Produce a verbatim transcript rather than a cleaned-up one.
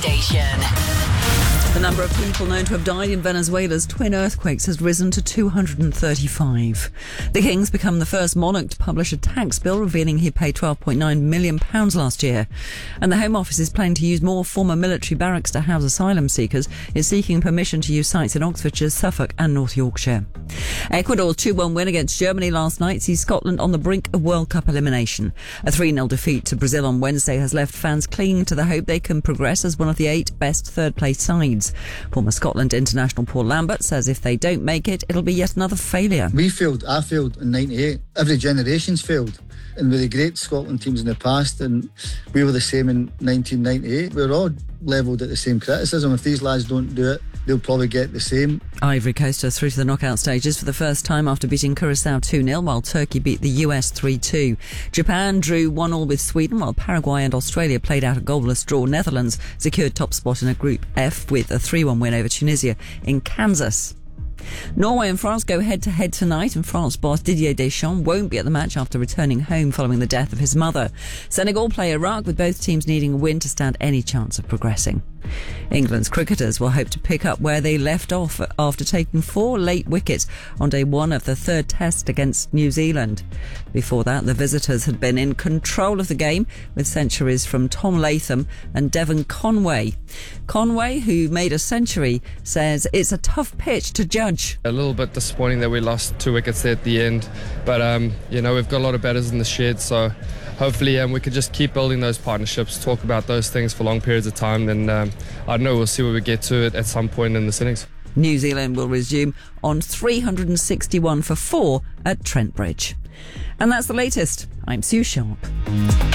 station. The number of people known to have died in Venezuela's twin earthquakes has risen to two hundred thirty-five. The King's become the first monarch to publish a tax bill revealing he paid twelve point nine million pounds last year. And the Home Office is planning to use more former military barracks to house asylum seekers. It's seeking permission to use sites in Oxfordshire, Suffolk and North Yorkshire. Ecuador's two one win against Germany last night sees Scotland on the brink of World Cup elimination. A three nil defeat to Brazil on Wednesday has left fans clinging to the hope they can progress as one of the eight best third-place sides. Former Scotland international Paul Lambert says if they don't make it, it'll be yet another failure. We failed, I failed in ninety-eight. Every generation's failed. And with the great Scotland teams in the past, and we were the same in nineteen ninety-eight, we were all levelled at the same criticism. If these lads don't do it, they'll probably get the same. Ivory Coast are through to the knockout stages for the first time after beating Curaçao two nil, while Turkey beat the U S three two. Japan drew one all with Sweden, while Paraguay and Australia played out a goalless draw. Netherlands secured top spot in a Group F with a three one win over Tunisia in Kansas. Norway and France go head-to-head tonight, and France boss Didier Deschamps won't be at the match after returning home following the death of his mother. Senegal play Iraq, with both teams needing a win to stand any chance of progressing. England's cricketers will hope to pick up where they left off after taking four late wickets on day one of the third test against New Zealand. Before that, the visitors had been in control of the game with centuries from Tom Latham and Devon Conway. Conway, who made a century, says it's a tough pitch to judge. A little bit disappointing that we lost two wickets there at the end, but um, you know, we've got a lot of batters in the shed, so hopefully um, we could just keep building those partnerships, talk about those things for long periods of time, then um, I don't know, we'll see where we get to it at some point in the innings. New Zealand will resume on three hundred sixty-one for four at Trent Bridge. And that's the latest. I'm Sue Sharp.